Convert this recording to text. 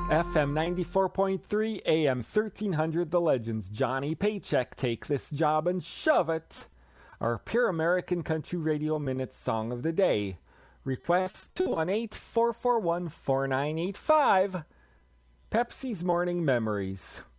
FM 94.3, AM 1300, The Legends. Johnny Paycheck, Take This Job and Shove It. Our Pure American Country Radio Minute Song of the Day. Request 218-441-4985. Pepsi's Morning Memories.